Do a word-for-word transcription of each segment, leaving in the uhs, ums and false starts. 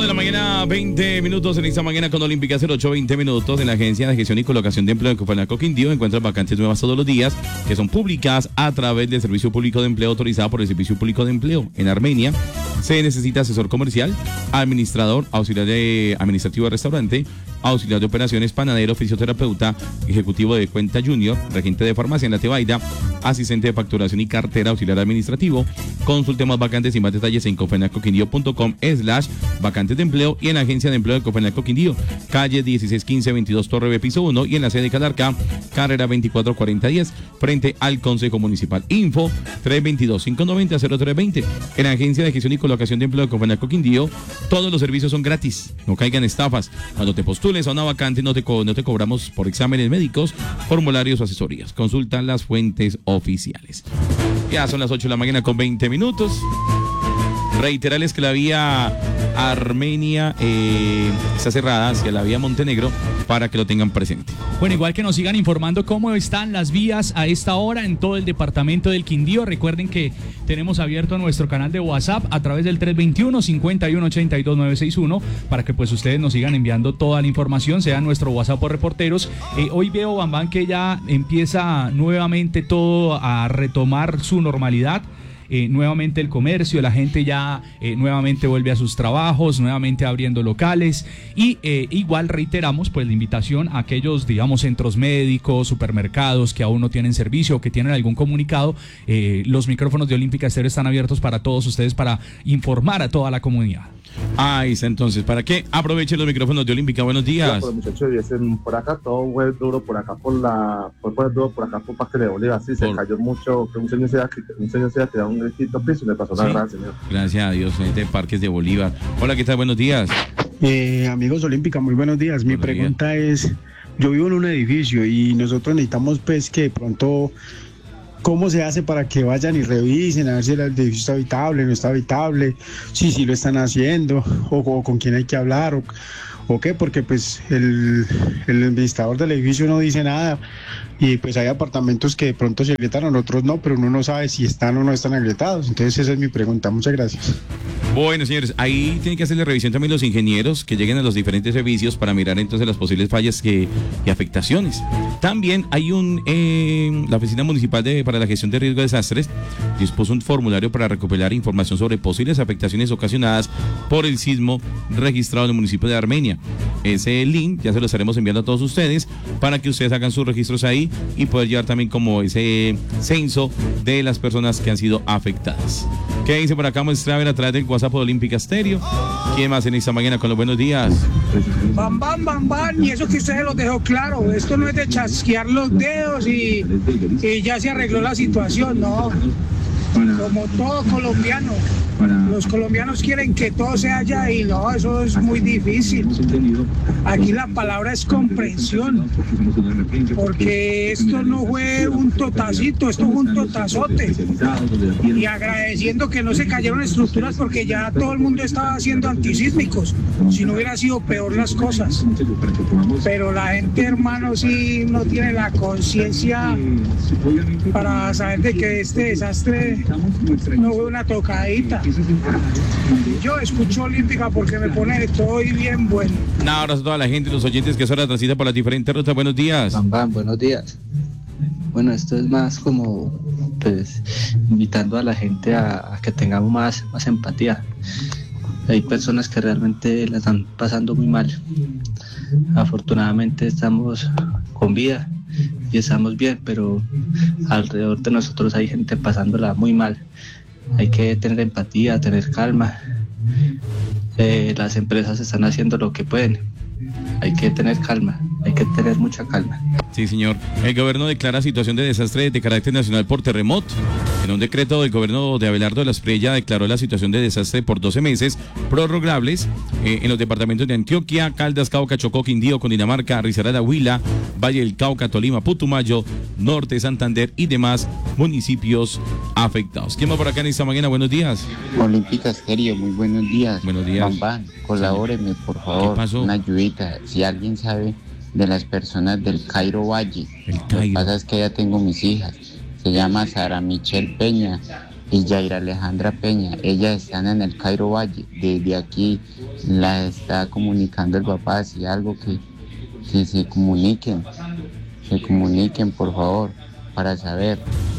De la mañana, veinte minutos en esta mañana con Olímpica cero ocho, veinte minutos en la Agencia de Gestión y Colocación de Empleo de Cofanaco Quindío. Encuentran vacantes nuevas todos los días que son públicas a través del Servicio Público de Empleo autorizado por el Servicio Público de Empleo. En Armenia se necesita asesor comercial, administrador, auxiliar de administrativo de restaurante, auxiliar de operaciones, panadero, fisioterapeuta, ejecutivo de cuenta junior, regente de farmacia en la Tebaida, asistente de facturación y cartera, auxiliar administrativo. Consulte más vacantes y más detalles en cofenacoquindío.com slash vacantes de empleo y en la Agencia de Empleo de Cofenaco Quindío, calle dieciséis quince veintidós Torre B, piso uno, y en la sede de Calarcá, carrera veinticuatro cuarenta diez, frente al Consejo Municipal. Info tres dos dos, cinco nueve cero, cero tres dos cero. En la Agencia de Gestión y Colocación de Empleo de Cofenaco Quindío, todos los servicios son gratis, no caigan estafas. Cuando te postules a una vacante no te, co- no te cobramos por exámenes médicos, formularios o asesorías. Consulta las fuentes oficiales. Ya son las ocho de la mañana con veinte minutos. Reiterarles que la vía Armenia eh, está cerrada hacia la vía Montenegro para que lo tengan presente. Bueno, igual que nos sigan informando cómo están las vías a esta hora en todo el departamento del Quindío. Recuerden que tenemos abierto nuestro canal de WhatsApp a través del tres dos uno, cinco uno ocho dos, nueve seis uno para que pues ustedes nos sigan enviando toda la información, sea nuestro WhatsApp por reporteros. Eh, hoy veo, Bambán, que ya empieza nuevamente todo a retomar su normalidad. Eh, nuevamente el comercio, la gente ya eh, nuevamente vuelve a sus trabajos, nuevamente abriendo locales y eh, igual reiteramos pues la invitación a aquellos, digamos, centros médicos, supermercados que aún no tienen servicio o que tienen algún comunicado. Eh, los micrófonos de Olímpica Estéreo están abiertos para todos ustedes para informar a toda la comunidad. Ahí está, entonces, ¿para qué? Aprovechen los micrófonos de Olímpica. Buenos días. Pues, muchachos, dicen por acá todo fue duro, por acá por la, fue por duro por acá por Parque de Bolívar, sí, se por... cayó mucho, que un señor se iba un señor se iba a tirar un gritito piso y le pasó la sí. Gran, señor. Gracias a Dios, gente de Parques de Bolívar. Hola, ¿qué tal? Buenos días. Eh, amigos Olímpica, muy buenos días. Mi buenos pregunta días. es, yo vivo en un edificio y nosotros necesitamos pues que de pronto, ¿cómo se hace para que vayan y revisen a ver si el edificio está habitable, no está habitable, si sí lo están haciendo, o, o con quién hay que hablar, o, o qué? Porque pues el, el administrador del edificio no dice nada y pues hay apartamentos que de pronto se agrietaron, otros no, pero uno no sabe si están o no están agrietados. Entonces esa es mi pregunta. Muchas gracias. Bueno, señores, ahí tienen que hacerle revisión también los ingenieros que lleguen a los diferentes servicios para mirar entonces las posibles fallas que, y afectaciones. También hay un, eh, la Oficina Municipal de, para la Gestión de Riesgo de Desastres dispuso un formulario para recopilar información sobre posibles afectaciones ocasionadas por el sismo registrado en el municipio de Armenia. Ese link ya se lo estaremos enviando a todos ustedes para que ustedes hagan sus registros ahí y poder llevar también como ese censo de las personas que han sido afectadas. ¿Qué dice por acá Muestraver a través del WhatsApp de Olímpica Estéreo? ¿Quién más en esta mañana con los buenos días? Bam, bam, bam, bam, y eso que ustedes lo dejó claro, esto no es de chasquear los dedos y, y ya se arregló la situación, no. Como todo colombiano, los colombianos quieren que todo se haya y no, eso es muy difícil. Aquí la palabra es comprensión, porque esto no fue un totacito, esto fue un totazote. Y agradeciendo que no se cayeron estructuras porque ya todo el mundo estaba haciendo antisísmicos, si no hubiera sido peor las cosas. Pero la gente, hermano, sí no tiene la conciencia para saber de que este desastre no fue una tocadita. Yo escucho Olímpica porque me pone estoy bien bueno. Un abrazo a toda la gente, los oyentes que ahora transitan por las diferentes rutas. Buenos días. Bam, bam, buenos días. Bueno, esto es más como pues invitando a la gente a, a que tengamos más, más empatía. Hay personas que realmente la están pasando muy mal. Afortunadamente estamos con vida y estamos bien, pero alrededor de nosotros hay gente pasándola muy mal. Hay que tener empatía, tener calma. Eh, las empresas están haciendo lo que pueden. Hay que tener calma, hay que tener mucha calma. Sí, señor. El gobierno declara situación de desastre de carácter nacional por terremoto. En un decreto del gobierno de Abelardo de la Espriella declaró la situación de desastre por doce meses prorrogables eh, en los departamentos de Antioquia, Caldas, Cauca, Chocó, Quindío, Cundinamarca, Risaralda, Huila, Valle del Cauca, Tolima, Putumayo, Norte, Santander y demás municipios afectados. ¿Quién va por acá en esta mañana? Buenos días. Olímpica Estéreo, muy buenos días. Buenos días. Bambán, colabóreme, por favor. ¿Qué pasó? Una ayudita. Si alguien sabe de las personas del Cairo Valle. El Cairo. Lo que pasa es que ya tengo mis hijas. Se llama Sara Michelle Peña y Yaira Alejandra Peña. Ellas están en el Cairo Valle. Desde aquí la está comunicando el papá. Si algo que, que se comuniquen, se comuniquen por favor, para saber.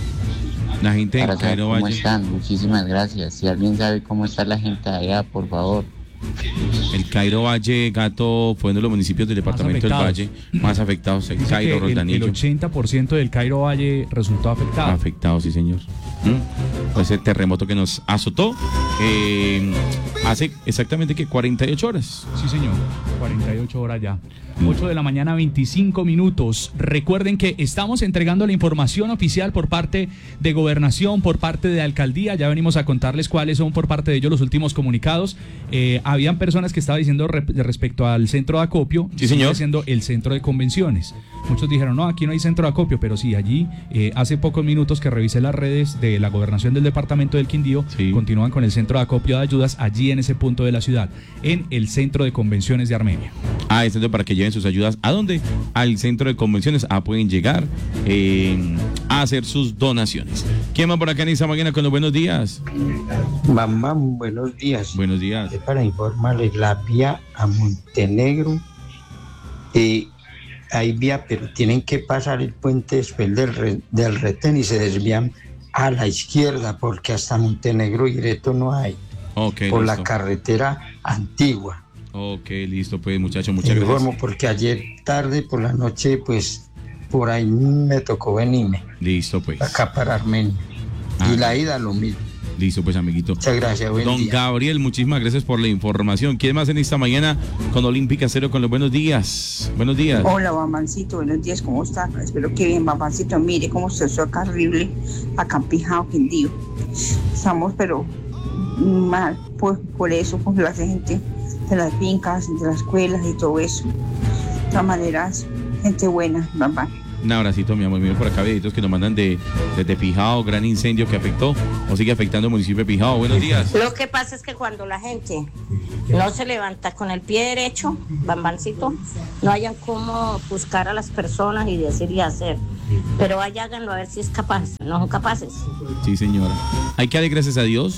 La gente para de saber Cairo cómo Valle. están. Muchísimas gracias. Si alguien sabe cómo está la gente allá, por favor. El Cairo Valle, Gato, fue uno de los municipios del departamento del Valle más afectados. El Dice Cairo, que el, el Roldanillo. ochenta por ciento del Cairo Valle resultó afectado. Afectado, sí, señor. ¿Mm? Ese terremoto que nos azotó eh, hace exactamente que cuarenta y ocho horas. Sí, señor. cuarenta y ocho horas ya. ocho de la mañana, veinticinco minutos. Recuerden que estamos entregando la información oficial por parte de Gobernación, por parte de Alcaldía. Ya venimos a contarles cuáles son por parte de ellos los últimos comunicados. Eh, habían personas que estaban diciendo re respecto al centro de acopio. Sí, señor. Siendo el centro de convenciones. Muchos dijeron, no, aquí no hay centro de acopio, pero sí, allí eh, hace pocos minutos que revisé las redes de la Gobernación del departamento del Quindío, sí. Continúan con el centro de acopio de ayudas allí en ese punto de la ciudad, en el centro de convenciones de Armenia. Ah, es para que lleven sus ayudas. ¿A dónde? Al centro de convenciones. Ah, pueden llegar eh, a hacer sus donaciones. ¿Quién va por acá en esta mañana con los buenos días? Mamá, buenos días. Buenos días. Es para informarles, la vía a Montenegro, eh, hay vía, pero tienen que pasar el puente después del, re, del retén y se desvían a la izquierda, porque hasta Montenegro directo no hay. Okay, por listo. La carretera antigua. Ok, listo, pues muchachos, muchas Informo gracias. porque ayer tarde por la noche, pues por ahí me tocó venirme. Listo, pues. Acá para Armenia. Ah. Y la ida lo mismo. Listo, pues, amiguito. Muchas gracias, buen Don día. Gabriel, muchísimas gracias por la información. ¿Quién más en esta mañana con Olímpica Cero con los buenos días? Buenos días. Hola, Bambancito, buenos días, ¿cómo está? Espero que bien, Bambancito. Mire cómo se está acá horrible, acá en Pijao, Quindío. Estamos, pero mal, pues por eso, por la gente de las fincas, de las escuelas y todo eso. De todas maneras, gente buena, Bamba. Un abracito, mi amor. Mira por acá videitos que nos mandan de, desde Pijao, gran incendio que afectó o sigue afectando el municipio de Pijao. Buenos días. Lo que pasa es que cuando la gente no se levanta con el pie derecho, Bambancito, no hayan cómo buscar a las personas y decir y hacer. Pero vaya, háganlo a ver si es capaz. No son capaces. Sí, señora. Hay que darle gracias a Dios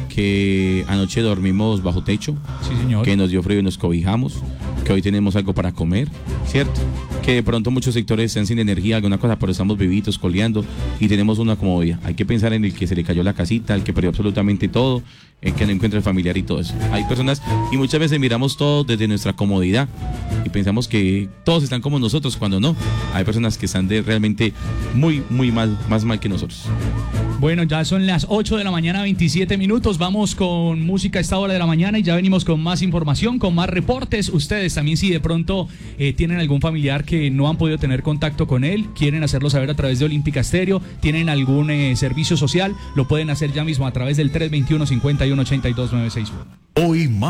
que anoche dormimos bajo techo. Sí, señor. Que nos dio frío y nos cobijamos. Que hoy tenemos algo para comer, ¿cierto? Que de pronto muchos sectores están sin energía, alguna cosa, pero estamos vivitos, coleando y tenemos una comodidad. Hay que pensar en el que se le cayó la casita, el que perdió absolutamente todo, el que no encuentra el familiar y todo eso. Hay personas, y muchas veces miramos todo desde nuestra comodidad y pensamos que todos están como nosotros, cuando no. Hay personas que están de realmente muy, muy mal, más mal que nosotros. Bueno, ya son las ocho de la mañana, veintisiete minutos. Vamos con música a esta hora de la mañana y ya venimos con más información, con más reportes. Ustedes también, si de pronto eh, tienen algún familiar que no han podido tener contacto con él, quieren hacerlo saber a través de Olímpica Estéreo, tienen algún eh, servicio social, lo pueden hacer ya mismo a través del tres dos uno, cinco uno ocho dos nueve seis uno. Hoy más.